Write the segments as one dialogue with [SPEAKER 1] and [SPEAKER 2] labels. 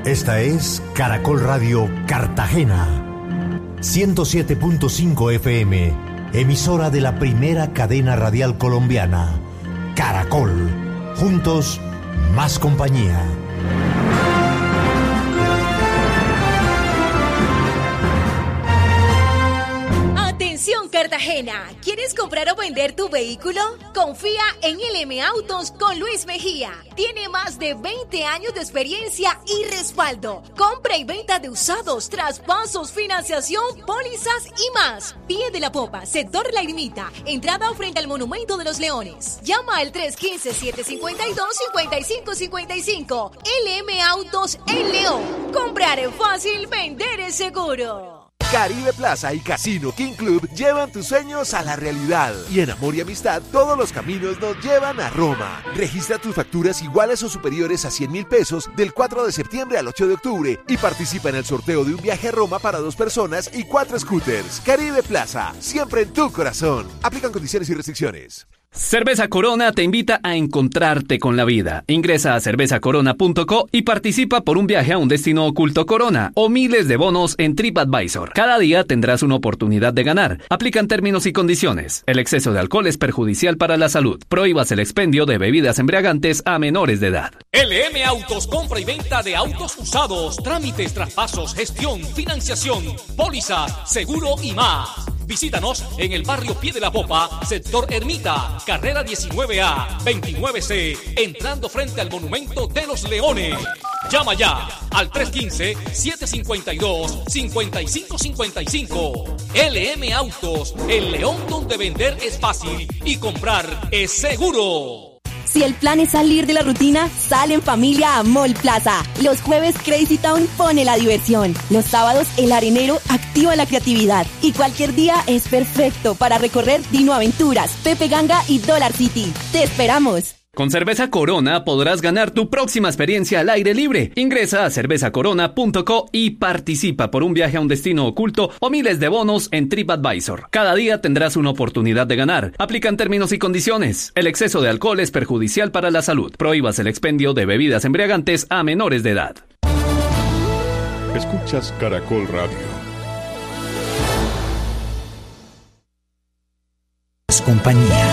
[SPEAKER 1] Esta es Caracol Radio Cartagena, 107.5 FM, emisora de la primera cadena radial colombiana. Caracol, juntos, más compañía.
[SPEAKER 2] Atención Cartagena, ¿quieres comprar o vender tu vehículo? Confía en LM Autos con Luis Mejía. Tiene más de 20 años de experiencia y respaldo. Compra y venta de usados, traspasos, financiación, pólizas y más. Pie de la Popa, sector La Ermita, entrada frente al Monumento de los Leones. Llama al 315-752-5555. LM Autos en León. Comprar es fácil, vender es seguro.
[SPEAKER 3] Caribe Plaza y Casino King Club llevan tus sueños a la realidad. Y en amor y amistad, todos los caminos nos llevan a Roma. Registra tus facturas iguales o superiores a 100.000 pesos del 4 de septiembre al 8 de octubre y participa en el sorteo de un viaje a Roma para 2 personas y 4 scooters. Caribe Plaza, siempre en tu corazón. Aplican condiciones y restricciones.
[SPEAKER 4] Cerveza Corona te invita a encontrarte con la vida. Ingresa a cervezacorona.co y participa por un viaje a un destino oculto Corona o miles de bonos en TripAdvisor. Cada día tendrás una oportunidad de ganar. Aplican términos y condiciones. El exceso de alcohol es perjudicial para la salud. Prohíbas el expendio de bebidas embriagantes a menores de edad.
[SPEAKER 5] LM Autos, compra y venta de autos usados, trámites, traspasos, gestión, financiación, pólizas, seguro y más. Visítanos en el barrio Pie de la Popa, sector Ermita, carrera 19A, 29C, entrando frente al Monumento de los Leones. Llama ya al 315-752-5555. LM Autos, el León donde vender es fácil y comprar es seguro.
[SPEAKER 6] Si el plan es salir de la rutina, sale en familia a Mall Plaza. Los jueves Crazy Town pone la diversión. Los sábados El Arenero activa la creatividad. Y cualquier día es perfecto para recorrer Dino Aventuras, Pepe Ganga y Dollar City. ¡Te esperamos!
[SPEAKER 4] Con Cerveza Corona podrás ganar tu próxima experiencia al aire libre. Ingresa a cervezacorona.co y participa por un viaje a un destino oculto o miles de bonos en TripAdvisor. Cada día tendrás una oportunidad de ganar. Aplican términos y condiciones. El exceso de alcohol es perjudicial para la salud. Prohíbas el expendio de bebidas embriagantes a menores de edad.
[SPEAKER 7] Escuchas Caracol Radio.
[SPEAKER 1] Compañía.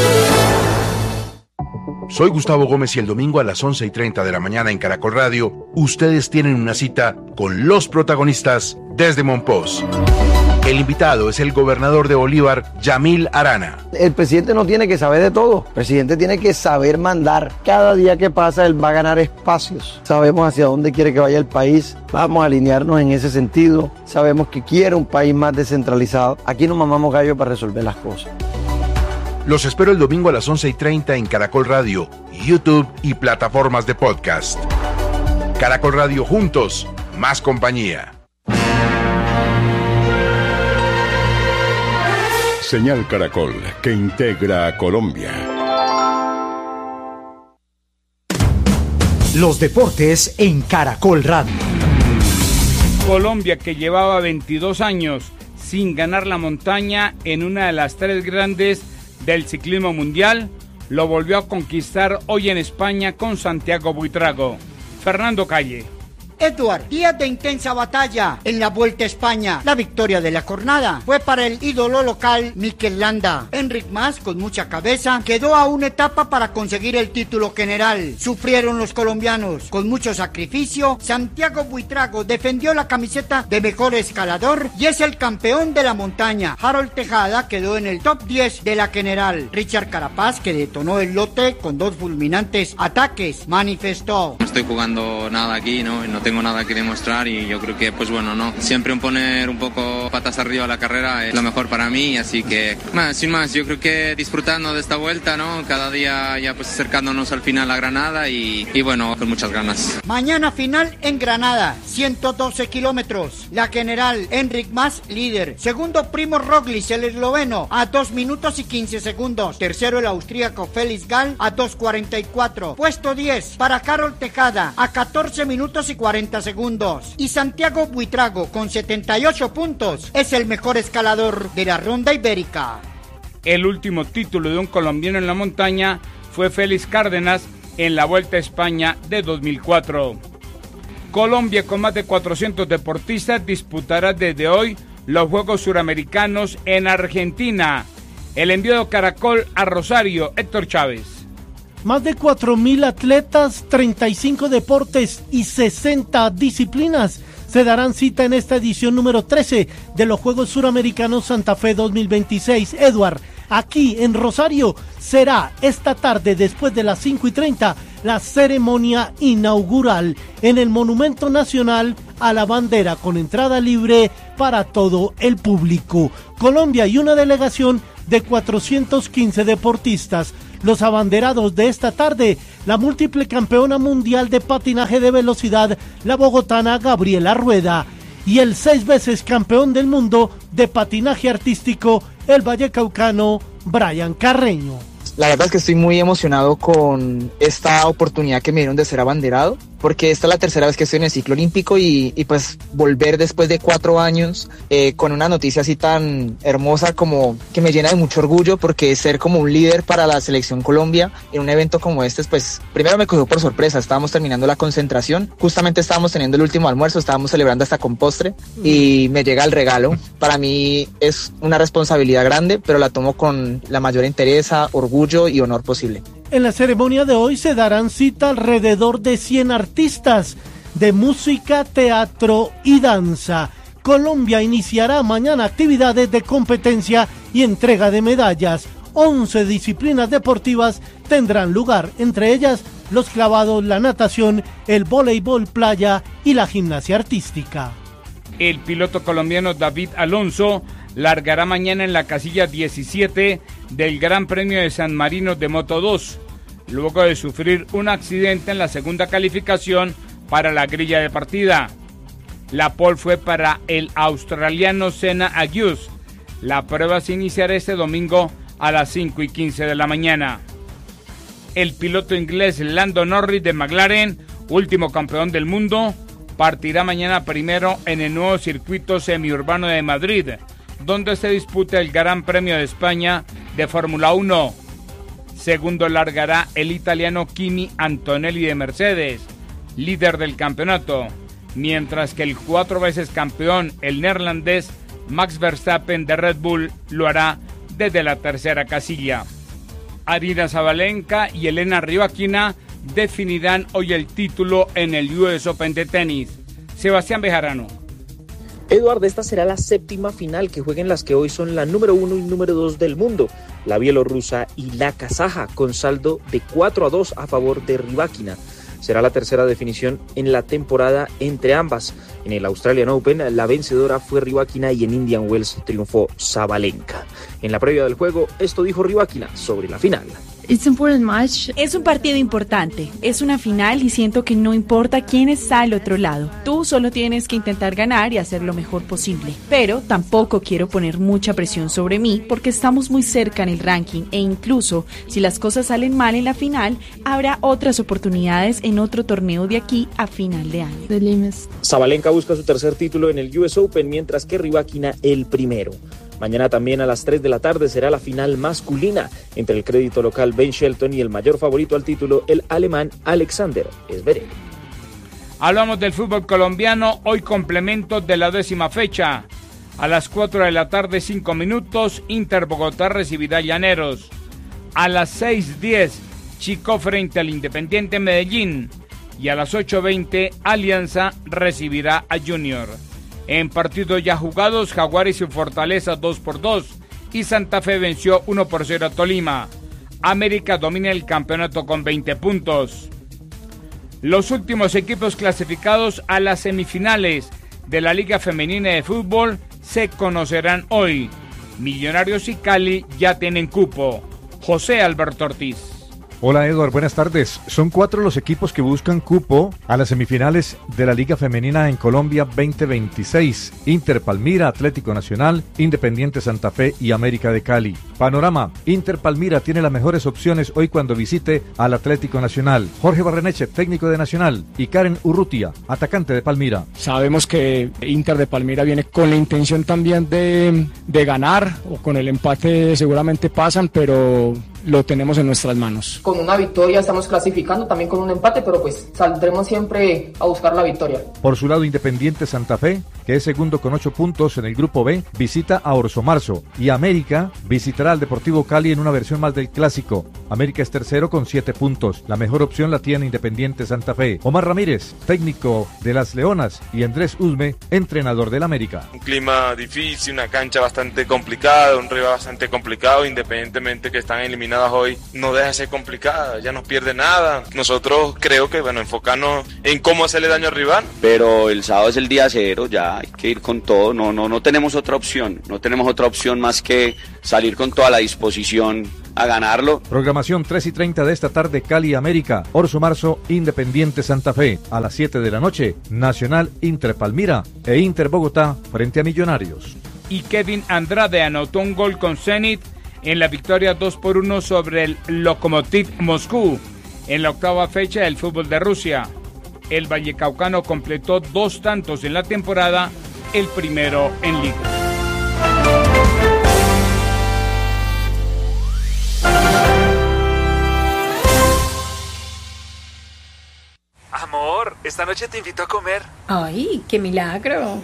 [SPEAKER 8] Soy Gustavo Gómez y el domingo a las 11:30 de la mañana en Caracol Radio, ustedes tienen una cita con los protagonistas desde Monpós. El invitado es el gobernador de Bolívar, Yamil Arana.
[SPEAKER 9] El presidente no tiene que saber de todo, el presidente tiene que saber mandar. Cada día que pasa él va a ganar espacios. Sabemos hacia dónde quiere que vaya el país, vamos a alinearnos en ese sentido. Sabemos que quiere un país más descentralizado. Aquí no mamamos gallo para resolver las cosas.
[SPEAKER 8] Los espero el domingo a las 11:30 en Caracol Radio, YouTube y plataformas de podcast. Caracol Radio, juntos, más compañía.
[SPEAKER 7] Señal Caracol, que integra a Colombia.
[SPEAKER 1] Los deportes en Caracol Radio.
[SPEAKER 10] Colombia, que llevaba 22 años sin ganar la montaña en una de las 3 grandes del ciclismo mundial, lo volvió a conquistar hoy en España con Santiago Buitrago. Fernando Calle.
[SPEAKER 11] Edward, días de intensa batalla en la Vuelta a España. La victoria de la jornada fue para el ídolo local Mikel Landa. Enric Mas, con mucha cabeza, quedó a una etapa para conseguir el título general. Sufrieron los colombianos. Con mucho sacrificio, Santiago Buitrago defendió la camiseta de mejor escalador y es el campeón de la montaña. Harold Tejada quedó en el top 10 de la general. Richard Carapaz, que detonó el lote con 2 fulminantes ataques, manifestó:
[SPEAKER 12] no estoy jugando nada aquí, no tengo nada que demostrar y yo creo que pues bueno, no, siempre poner un poco patas arriba a la carrera es lo mejor para mí, así que sin más, yo creo que disfrutando de esta vuelta, ¿no? Cada día ya pues acercándonos al final a Granada y bueno, con muchas ganas.
[SPEAKER 11] Mañana final en Granada, 112 kilómetros. La general Enric Mas, líder. Segundo Primo Roglic, el esloveno, a 2 minutos y 15 segundos. Tercero el austríaco Felix Gall a 2:44. Puesto 10 para Harold Tejada a 14 minutos y 40 segundos. Y Santiago Buitrago, con 78 puntos, es el mejor escalador de la Ronda Ibérica.
[SPEAKER 10] El último título de un colombiano en la montaña fue Félix Cárdenas en la Vuelta a España de 2004. Colombia, con más de 400 deportistas, disputará desde hoy los Juegos Suramericanos en Argentina. El envío de Caracol a Rosario, Héctor Chávez.
[SPEAKER 13] Más de 4.000 atletas, 35 deportes y 60 disciplinas se darán cita en esta edición número 13 de los Juegos Suramericanos Santa Fe 2026. Eduard, aquí en Rosario será esta tarde, después de las 5:30, la ceremonia inaugural en el Monumento Nacional a la Bandera, con entrada libre para todo el público. Colombia y una delegación de 415 deportistas. Los abanderados de esta tarde, la múltiple campeona mundial de patinaje de velocidad, la bogotana Gabriela Rueda, y el 6 veces campeón del mundo de patinaje artístico, el vallecaucano Brian Carreño.
[SPEAKER 14] La verdad es que estoy muy emocionado con esta oportunidad que me dieron de ser abanderado, porque esta es la tercera vez que estoy en el ciclo olímpico y pues volver después de 4 años con una noticia así tan hermosa, como que me llena de mucho orgullo, porque ser como un líder para la selección Colombia en un evento como este, pues primero me cogió por sorpresa. Estábamos terminando la concentración, justamente estábamos teniendo el último almuerzo, estábamos celebrando hasta con postre y me llega el regalo. Para mí es una responsabilidad grande, pero la tomo con la mayor entereza, orgullo y honor posible.
[SPEAKER 13] En la ceremonia de hoy se darán cita alrededor de 100 artistas de música, teatro y danza. Colombia iniciará mañana actividades de competencia y entrega de medallas. 11 disciplinas deportivas tendrán lugar, entre ellas los clavados, la natación, el voleibol playa y la gimnasia artística.
[SPEAKER 10] El piloto colombiano David Alonso largará mañana en la casilla 17 del Gran Premio de San Marino de Moto 2, luego de sufrir un accidente en la segunda calificación para la grilla de partida. La pole fue para el australiano Senna Agius. La prueba se iniciará este domingo a las 5:15 de la mañana. El piloto inglés Lando Norris de McLaren, último campeón del mundo, partirá mañana primero en el nuevo circuito semiurbano de Madrid, donde se disputa el Gran Premio de España de Fórmula 1. Segundo largará el italiano Kimi Antonelli de Mercedes, líder del campeonato, mientras que el 4 veces campeón, el neerlandés Max Verstappen de Red Bull, lo hará desde la tercera casilla. Aryna Sabalenka y Elena Rybakina definirán hoy el título en el US Open de tenis. Sebastián Bejarano.
[SPEAKER 15] Eduardo, esta será la 7ª final que jueguen las que hoy son la número 1 y número 2 del mundo, la bielorrusa y la kazaja, con saldo de 4-2 a favor de Rybakina. Será la tercera definición en la temporada entre ambas. En el Australian Open, la vencedora fue Rybakina y en Indian Wells triunfó Sabalenka. En la previa del juego, esto dijo Rybakina sobre la final.
[SPEAKER 16] Es un partido importante, es una final y siento que no importa quién está al otro lado. Tú solo tienes que intentar ganar y hacer lo mejor posible. Pero tampoco quiero poner mucha presión sobre mí porque estamos muy cerca en el ranking e incluso si las cosas salen mal en la final, habrá otras oportunidades en otro torneo de aquí a final de año.
[SPEAKER 15] Sabalenka busca su tercer título en el US Open, mientras que Rybakina el primero. Mañana también a las 3 de la tarde será la final masculina entre el crédito local Ben Shelton y el mayor favorito al título, el alemán Alexander Zverev.
[SPEAKER 10] Hablamos del fútbol colombiano, hoy complemento de la 10ª fecha. A las 4 de la tarde, 5 minutos, Inter Bogotá recibirá Llaneros. A las 6:10, Chico frente al Independiente Medellín. Y a las 8:20, Alianza recibirá a Junior. En partidos ya jugados, Jaguares y Fortaleza 2-2 y Santa Fe venció 1-0 a Tolima. América domina el campeonato con 20 puntos. Los últimos equipos clasificados a las semifinales de la Liga Femenina de Fútbol se conocerán hoy. Millonarios y Cali ya tienen cupo. José Alberto Ortiz.
[SPEAKER 17] Hola Eduardo, buenas tardes. Son 4 los equipos que buscan cupo a las semifinales de la Liga Femenina en Colombia 2026. Inter Palmira, Atlético Nacional, Independiente Santa Fe y América de Cali. Panorama: Inter Palmira tiene las mejores opciones hoy cuando visite al Atlético Nacional. Jorge Barreneche, técnico de Nacional, y Karen Urrutia, atacante de Palmira.
[SPEAKER 18] Sabemos que Inter de Palmira viene con la intención también de ganar, o con el empate seguramente pasan, pero lo tenemos en nuestras manos.
[SPEAKER 19] Con una victoria estamos clasificando, también con un empate, pero pues saldremos siempre a buscar la victoria.
[SPEAKER 17] Por su lado, Independiente Santa Fe, que es segundo con 8 puntos en el grupo B, visita a Orso Marzo, y América visitará al Deportivo Cali en una versión más del clásico. América es tercero con 7 puntos. La mejor opción la tiene Independiente Santa Fe. Omar Ramírez, técnico de las Leonas, y Andrés Usme, entrenador del América.
[SPEAKER 20] Un clima difícil, una cancha bastante complicada, un rival bastante complicado, independientemente que están eliminadas hoy, no deja de ser complicada, ya no pierde nada. Nosotros creo que, enfocarnos en cómo hacerle daño al rival.
[SPEAKER 21] Pero el sábado es el día cero, ya hay que ir con todo, no tenemos otra opción, más que salir con toda la disposición a ganarlo.
[SPEAKER 17] Programación 3:30 de esta tarde, Cali América, Orso Marzo, Independiente Santa Fe. A las 7 de la noche, Nacional Inter Palmira e Inter Bogotá frente a Millonarios.
[SPEAKER 10] Y Kevin Andrade anotó un gol con Zenit en la victoria 2-1 sobre el Lokomotiv Moscú en la octava fecha del fútbol de Rusia. El vallecaucano completó 2 tantos en la temporada, el primero en liga.
[SPEAKER 22] Amor, esta noche te invito a comer.
[SPEAKER 23] Ay, qué milagro.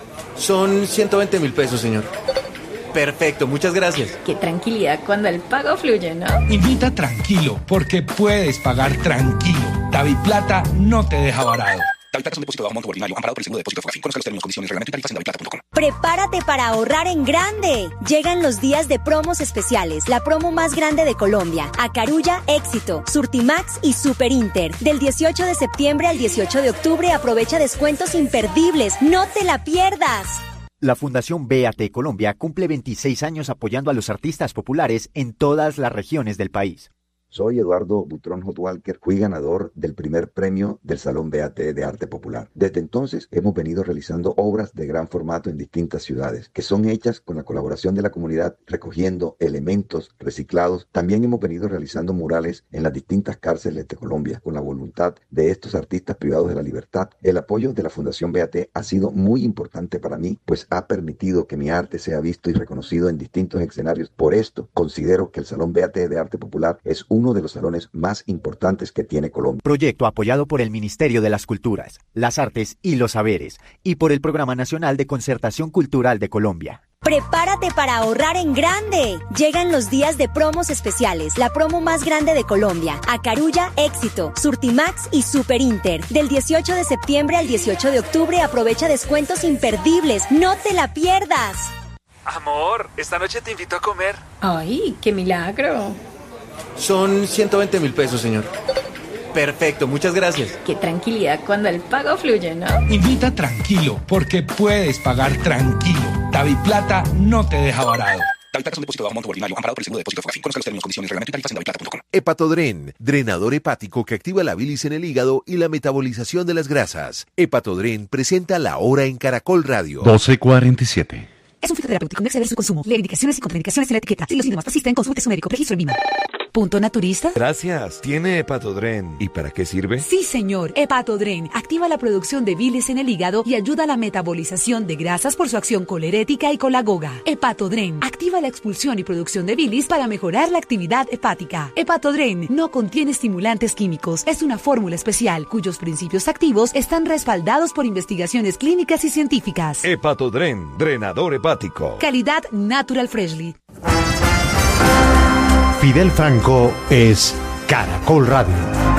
[SPEAKER 22] Son 120.000 pesos, señor. Perfecto, muchas gracias.
[SPEAKER 23] Qué tranquilidad cuando el pago fluye, ¿no?
[SPEAKER 24] Invita tranquilo, porque puedes pagar tranquilo. DaviPlata no te deja varado. DaviPlata es un depósito de bajo monto ordinario, amparado por el seguro de depósito de Fogafín. Conozca los términos, condiciones, reglamento y tarifas en daviplata.com.
[SPEAKER 2] Prepárate para ahorrar en grande. Llegan los días de promos especiales, la promo más grande de Colombia. Acarulla, Éxito, Surtimax y Super Inter. Del 18 de septiembre al 18 de octubre aprovecha descuentos imperdibles. ¡No te la pierdas!
[SPEAKER 25] La Fundación BAT Colombia cumple 26 años apoyando a los artistas populares en todas las regiones del país.
[SPEAKER 26] Soy Eduardo Butrón Hotwalker, fui ganador del primer premio del Salón BAT de Arte Popular. Desde entonces hemos venido realizando obras de gran formato en distintas ciudades, que son hechas con la colaboración de la comunidad, recogiendo elementos reciclados. También hemos venido realizando murales en las distintas cárceles de Colombia, con la voluntad de estos artistas privados de la libertad. El apoyo de la Fundación BAT ha sido muy importante para mí, pues ha permitido que mi arte sea visto y reconocido en distintos escenarios. Por esto, considero que el Salón BAT de Arte Popular es uno de los salones más importantes que tiene Colombia.
[SPEAKER 25] Proyecto apoyado por el Ministerio de las Culturas, las Artes y los Saberes y por el Programa Nacional de Concertación Cultural de Colombia.
[SPEAKER 2] Prepárate para ahorrar en grande. Llegan los días de promos especiales, la promo más grande de Colombia. Acarulla, Éxito, Surtimax y Super Inter. Del 18 de septiembre al 18 de octubre aprovecha descuentos imperdibles. ¡No te la pierdas!
[SPEAKER 22] Amor, esta noche te invito a comer.
[SPEAKER 23] Ay, qué milagro.
[SPEAKER 22] Son 120.000 pesos, señor. Perfecto, muchas gracias.
[SPEAKER 23] Qué tranquilidad cuando el pago fluye, ¿no?
[SPEAKER 24] Invita tranquilo, porque puedes pagar tranquilo. DaviPlata no te deja varado. DaviPlata es un depósito de bajo monto ordinario, amparado por el seguro de depósito de Fogafín. Conozca los términos, condiciones, reglamento y tarifas en daviplata.com.
[SPEAKER 3] Hepatodren, drenador hepático que activa la bilis en el hígado y la metabolización de las grasas. Hepatodren presenta La Hora en Caracol Radio.
[SPEAKER 27] 12:47.
[SPEAKER 28] Es un fitoterapéutico, no exceder su consumo. Lee indicaciones y contraindicaciones en la etiqueta. Si los síntomas persisten, consulte a su médico. Registro en Lima. ¿Punto naturista?
[SPEAKER 27] Gracias. ¿Tiene Hepatodren? ¿Y para qué sirve?
[SPEAKER 28] Sí, señor. Hepatodren activa la producción de bilis en el hígado y ayuda a la metabolización de grasas por su acción colerética y colagoga. Hepatodren activa la expulsión y producción de bilis para mejorar la actividad hepática. Hepatodren no contiene estimulantes químicos. Es una fórmula especial cuyos principios activos están respaldados por investigaciones clínicas y científicas.
[SPEAKER 27] Hepatodren, drenador hepático.
[SPEAKER 28] Calidad Natural Freshly.
[SPEAKER 1] Fidel Franco es Caracol Radio.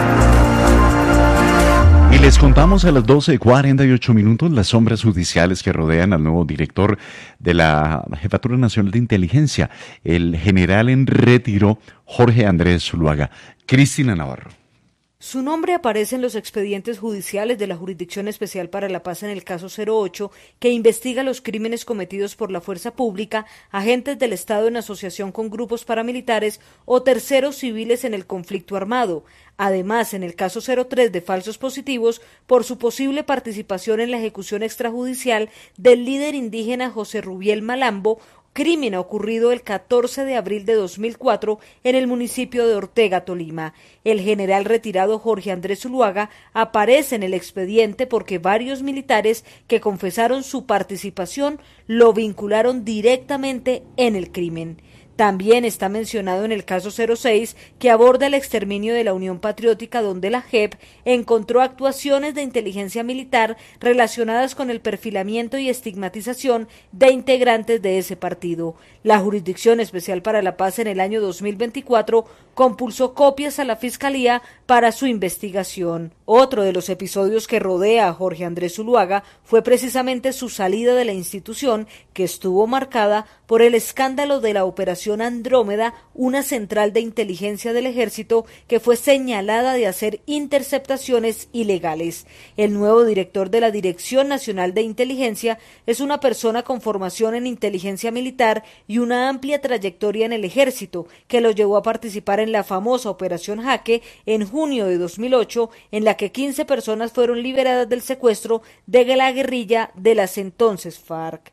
[SPEAKER 27] Y les contamos a las 12:48 las sombras judiciales que rodean al nuevo director de la Jefatura Nacional de Inteligencia, el general en retiro Jorge Andrés Zuluaga. Cristina Navarro.
[SPEAKER 29] Su nombre aparece en los expedientes judiciales de la Jurisdicción Especial para la Paz en el caso 08, que investiga los crímenes cometidos por la fuerza pública, agentes del Estado en asociación con grupos paramilitares o terceros civiles en el conflicto armado. Además, en el caso 03 de falsos positivos, por su posible participación en la ejecución extrajudicial del líder indígena José Rubiel Malambo, crimen ocurrido el 14 de abril de 2004 en el municipio de Ortega, Tolima. El general retirado Jorge Andrés Zuluaga aparece en el expediente porque varios militares que confesaron su participación lo vincularon directamente en el crimen. También está mencionado en el caso 06, que aborda el exterminio de la Unión Patriótica, donde la JEP encontró actuaciones de inteligencia militar relacionadas con el perfilamiento y estigmatización de integrantes de ese partido. La Jurisdicción Especial para la Paz en el año 2024 compulsó copias a la Fiscalía para su investigación. Otro de los episodios que rodea a Jorge Andrés Zuluaga fue precisamente su salida de la institución, que estuvo marcada por el escándalo de la Operación Andrómeda, una central de inteligencia del Ejército que fue señalada de hacer interceptaciones ilegales. El nuevo director de la Dirección Nacional de Inteligencia es una persona con formación en inteligencia militar y una amplia trayectoria en el Ejército, que lo llevó a participar en la famosa Operación Jaque en junio de 2008, en la que 15 personas fueron liberadas del secuestro de la guerrilla de las entonces FARC.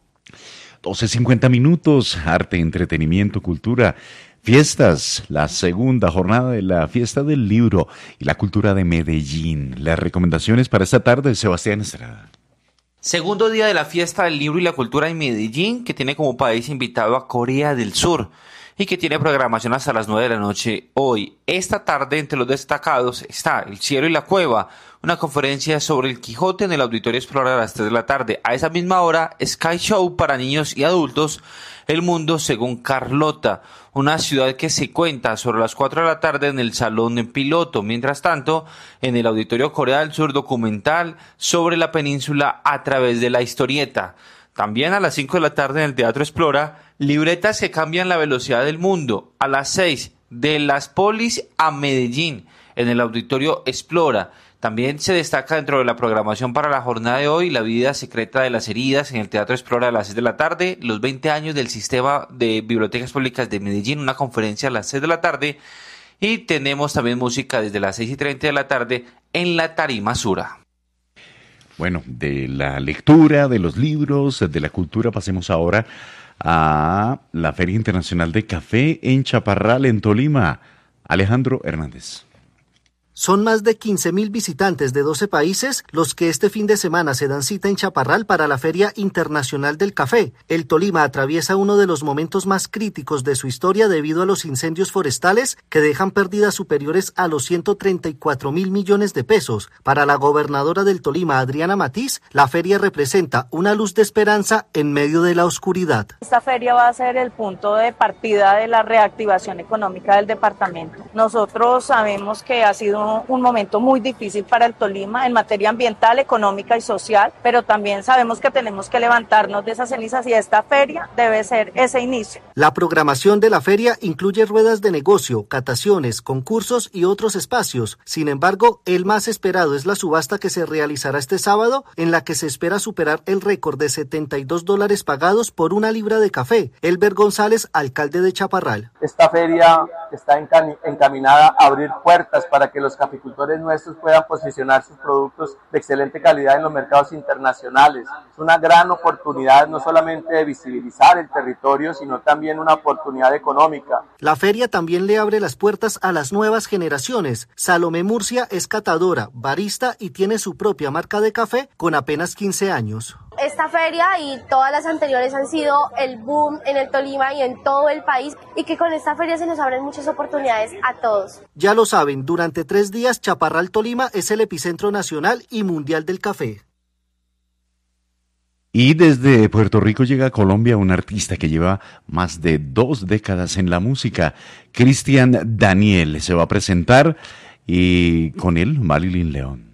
[SPEAKER 27] 12:50, arte, entretenimiento, cultura, fiestas, la segunda jornada de la Fiesta del Libro y la Cultura de Medellín. Las recomendaciones para esta tarde, Sebastián Estrada.
[SPEAKER 4] Segundo día de la Fiesta del Libro y la Cultura en Medellín, que tiene como país invitado a Corea del Sur y que tiene programación hasta las 9 de la noche hoy. Esta tarde, entre los destacados, está El Cielo y la Cueva, una conferencia sobre el Quijote en el Auditorio Explora a las 3 de la tarde. A esa misma hora, Sky Show para niños y adultos, El Mundo según Carlota, una ciudad que se cuenta sobre las 4 de la tarde en el Salón en Piloto. Mientras tanto, en el Auditorio Corea del Sur, documental sobre la península a través de la historieta. También a las 5 de la tarde en el Teatro Explora, libretas que cambian la velocidad del mundo. A las 6, de Las Polis a Medellín, en el Auditorio Explora. También se destaca dentro de la programación para la jornada de hoy La vida secreta de las heridas en el Teatro Explora a las 6 de la tarde, los 20 años del Sistema de Bibliotecas Públicas de Medellín, una conferencia a las 6 de la tarde, y tenemos también música desde las 6:30 de la tarde en la Tarima Sura.
[SPEAKER 27] Bueno, de la lectura, de los libros, de la cultura, pasemos ahora a la Feria Internacional de Café en Chaparral, en Tolima. Alejandro Hernández.
[SPEAKER 5] Son más de 15.000 visitantes de 12 países los que este fin de semana se dan cita en Chaparral para la Feria Internacional del Café. El Tolima atraviesa uno de los momentos más críticos de su historia debido a los incendios forestales que dejan pérdidas superiores a los 134.000 millones de pesos. Para la gobernadora del Tolima, Adriana Matiz, la feria representa una luz de esperanza en medio de la oscuridad.
[SPEAKER 6] Esta feria va a ser el punto de partida de la reactivación económica del departamento. Nosotros sabemos que ha sido un momento muy difícil para el Tolima en materia ambiental, económica y social, pero también sabemos que tenemos que levantarnos de esas cenizas y esta feria debe ser ese inicio.
[SPEAKER 5] La programación de la feria incluye ruedas de negocio, cataciones, concursos y otros espacios. Sin embargo, el más esperado es la subasta que se realizará este sábado, en la que se espera superar el récord de $72 pagados por una libra de café. Elber González, alcalde de Chaparral.
[SPEAKER 7] Esta feria está encaminada a abrir puertas para que los caficultores nuestros puedan posicionar sus productos de excelente calidad en los mercados internacionales. Es una gran oportunidad no solamente de visibilizar el territorio, sino también una oportunidad económica.
[SPEAKER 5] La feria también le abre las puertas a las nuevas generaciones. Salomé Murcia es catadora, barista y tiene su propia marca de café con apenas 15 años.
[SPEAKER 8] Esta feria y todas las anteriores han sido el boom en el Tolima y en todo el país, y que con esta feria se nos abren muchas oportunidades a todos.
[SPEAKER 5] Ya lo saben, durante 3 días Chaparral Tolima es el epicentro nacional y mundial del café.
[SPEAKER 27] Y desde Puerto Rico llega a Colombia un artista que lleva más de 2 décadas en la música. Cristian Daniel se va a presentar y con él Marilyn León.